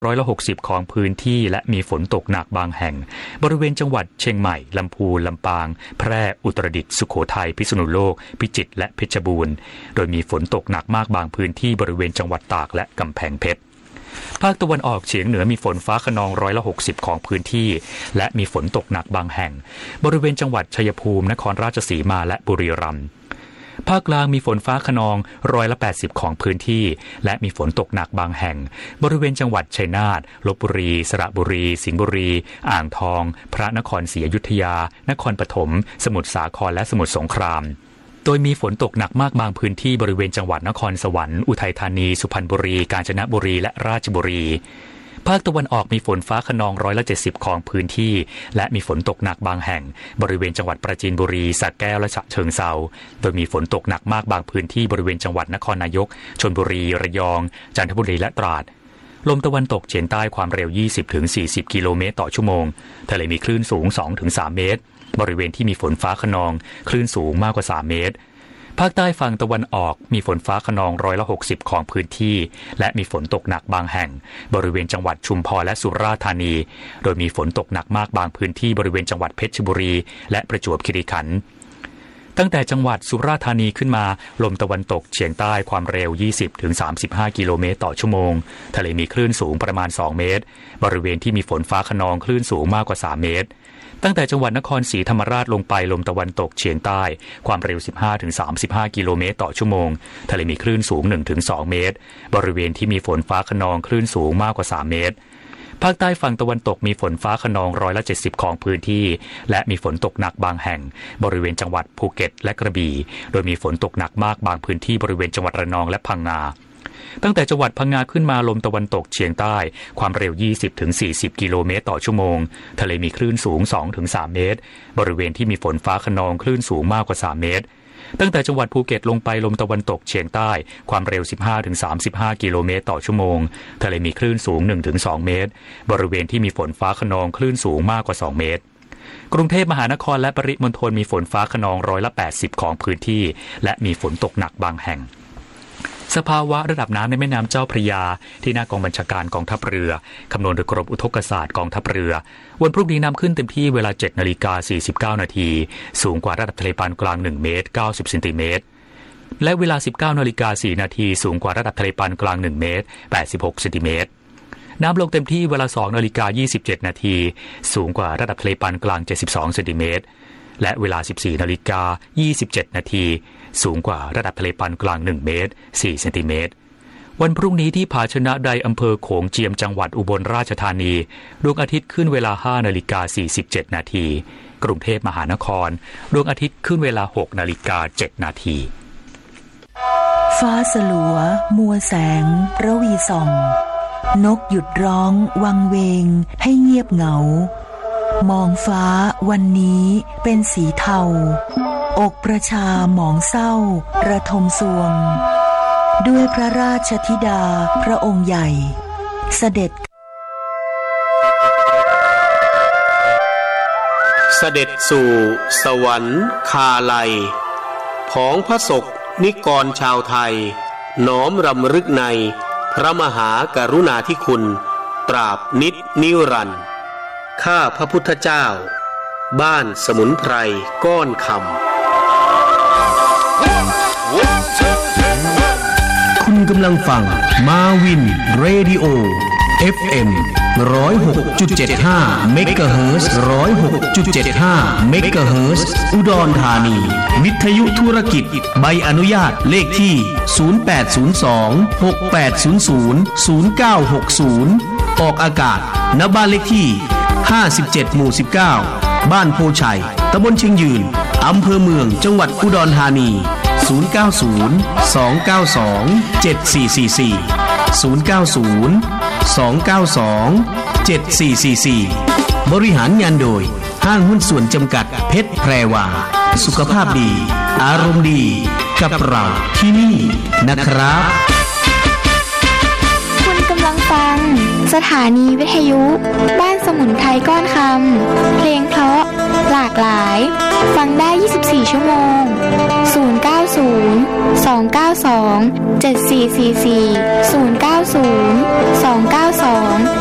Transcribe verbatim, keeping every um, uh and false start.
ร้อยละหกสิบของพื้นที่และมีฝนตกหนักบางแห่งบริเวณจังหวัดเชียงใหม่ลำพูนลำปางแพร่อุตรดิตถ์สุโขทัยพิษณุโลกพิจิตรและเพชรบูรณ์โดยมีฝนตกหนักมากบางพื้นที่บริเวณจังหวัดตากและกำแพงเพชรภาคตะวันออกเฉียงเหนือมีฝนฟ้าคะนองร้อยละหกสิบของพื้นที่และมีฝนตกหนักบางแห่งบริเวณจังหวัดชัยภูมินครราชสีมาและบุรีรัมย์ภาคกลางมีฝนฟ้าคะนองร้อยละแปดสิบของพื้นที่และมีฝนตกหนักบางแห่งบริเวณจังหวัดชัยนาทลพบุรีสระบุรีสิงห์บุรีอ่างทองพระนครศรีอยุธยานครปฐมสมุทรสาครและสมุทรสงครามโดยมีฝนตกหนักมากบางพื้นที่บริเวณจังหวัดนครสวรรค์อุทัยธานีสุพรรณบุรีกาญจนบุรีและราชบุรีภาคตะวันออกมีฝนฟ้าคะนองร้อยละเจ็ดสิบของพื้นที่และมีฝนตกหนักบางแห่งบริเวณจังหวัดปราจีนบุรีสระแก้วและฉะเชิงเทราโดยมีฝนตกหนักมากบางพื้นที่บริเวณจังหวัดนครนายกชลบุรีระยองจันทบุรีและตราดลมตะวันตกเฉียงใต้ความเร็ว ยี่สิบถึงสี่สิบ กิโลเมตรต่อชั่วโมงทะเลมีคลื่นสูง สองถึงสาม เมตรบริเวณที่มีฝนฟ้าคะนองคลื่นสูงมากกว่าสามเมตรภาคใต้ฝั่งตะวันออกมีฝนฟ้าคะนองร้อยละหกสิบของพื้นที่และมีฝนตกหนักบางแห่งบริเวณจังหวัดชุมพรและสุราษฎร์ธานีโดยมีฝนตกหนักมากบางพื้นที่บริเวณจังหวัดเพชรบุรีและประจวบคีรีขันธ์ตั้งแต่จังหวัดสุราษฎร์ธานีขึ้นมาลมตะวันตกเฉียงใต้ความเร็ว ยี่สิบถึงสามสิบห้า กิโลเมตรต่อชั่วโมงทะเลมีคลื่นสูงประมาณสองเมตรบริเวณที่มีฝนฟ้าคะนองคลื่นสูงมากกว่าสามเมตรตั้งแต่จังหวัดนครศรีธรรมราชลงไปลมตะวันตกเฉียงใต้ความเร็ว สิบห้าถึงสามสิบห้า กิโลเมตรต่อชั่วโมงทะเลมีคลื่นสูง หนึ่งถึงสอง เมตรบริเวณที่มีฝนฟ้าคะนองคลื่นสูงมากกว่าสามเมตรภาคใต้ฝั่งตะวันตกมีฝนฟ้าคะนองร้อยละเจ็ดสิบของพื้นที่และมีฝนตกหนักบางแห่งบริเวณจังหวัดภูเก็ตและกระบี่โดยมีฝนตกหนักมากบางพื้นที่บริเวณจังหวัดระนองและพังงาตั้งแต่จังหวัดพังงาขึ้นมาลมตะวันตกเฉียงใต้ความเร็ว ยี่สิบถึงสี่สิบ กิโลเมตรต่อชั่วโมงทะเลมีคลื่นสูง สองถึงสาม เมตรบริเวณที่มีฝนฟ้าคะนองคลื่นสูงมากกว่าสามเมตรตั้งแต่จังหวัดภูเก็ตลงไปลมตะวันตกเฉียงใต้ความเร็ว สิบห้าถึงสามสิบห้า กิโลเมตรต่อชั่วโมงทะเลมีคลื่นสูง หนึ่งถึงสอง เมตรบริเวณที่มีฝนฟ้าคะนองคลื่นสูงมากกว่าสองเมตรกรุงเทพมหานครและปริมณฑลมีฝนฟ้าคะนองร้อยละแปดสิบของพื้นที่และมีฝนตกหนักบางแห่งสภาวะระดับน้ำในแม่น้ำเจ้าพระยาที่หน้ากองบัญชาการกองทัพเรือคำนวณโดยกรมอุทกศาสตร์กองทัพเรือวันพรุ่งนี้น้ำขึ้นเต็มที่เวลา เจ็ดนาฬิกาสี่สิบเก้า นาทีสูงกว่าระดับทะเลปานกลางหนึ่งเมตรเก้าสิบเซนติเมตรและเวลา สิบเก้านาฬิกาสี่นาทีสูงกว่าระดับทะเลปานกลางหนึ่งเมตรแปดสิบหกเซนติเมตรน้ำลงเต็มที่เวลา สองนาฬิกายี่สิบเจ็ด นาทีสูงกว่าระดับทะเลปานกลางเจ็ดสิบสองเซนติเมตรและเวลา สิบสี่นาฬิกายี่สิบเจ็ด นาทีสูงกว่าระดับทะเลปานกลางหนึ่งเมตรสี่เซนติเมตรวันพรุ่งนี้ที่ผาชนะใดอำเภอโขงเจียมจังหวัดอุบลราชธานีดวงอาทิตย์ขึ้นเวลา ห้านาฬิกาสี่สิบเจ็ด นาทีกรุงเทพมหานครดวงอาทิตย์ขึ้นเวลา หกนาฬิกาเจ็ด นาทีฟ้าสลัวมัวแสงระวีส่องนกหยุดร้องวังเวงให้เงียบเหงามองฟ้าวันนี้เป็นสีเทาอกประชาหมองเศร้าระทมสวงด้วยพระราชธิดาพระองค์ใหญ่เสด็จเสด็จสู่สวรรคาลัยผองพระศกนิกรชาวไทยน้อมรำลึกในพระมหากรุณาธิคุณตราบนิจนิรันดร์ข้าพระพุทธเจ้าบ้านสมุนไพรก้อนคำคุณกำลังฟังมาวินเรดิโอ เอฟ เอ็ม หนึ่งศูนย์หกจุดเจ็ดห้า เมกะเฮิรตซ์ หนึ่งศูนย์หกจุดเจ็ดห้า เมกะเฮิรตซ์ อุดรธานีวิทยุธุรกิจใบอนุญาตเลขที่ ศูนย์ แปด ศูนย์ สอง หก แปด ศูนย์ ศูนย์ ศูนย์ เก้า หก ศูนย์ออกอากาศณบ้านเลขที่ ห้าสิบเจ็ด หมู่ สิบเก้า บ้านโพชัยตำบลเชียงยืนอำเภอเมืองจังหวัดอุดรธานีศูนย์ เก้า ศูนย์ สอง เก้า สอง เจ็ด สี่ สี่ สี่ ศูนย์ เก้า ศูนย์ สอง เก้า สอง เจ็ด สี่ สี่ สี่บริหารงานโดยห้างหุ้นส่วนจำกัดเพชรแพรวาสุขภาพดีอารมณ์ดีกับเราที่นี่นะครับคุณกำลังฟังสถานีวิทยุบ้านสมุนไพรก้อนคำเพลงเพราะหลากหลายฟังได้ยี่สิบสี่ชั่วโมงศูนย์ เก้า ศูนย์สอง เก้า สอง เจ็ด สี่ สี่ สี่ ศูนย์ เก้า ศูนย์ สอง เก้า สอง